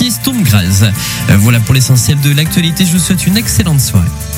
Sturmgras. Voilà pour l'essentiel de l'actualité. Je vous souhaite une excellente soirée.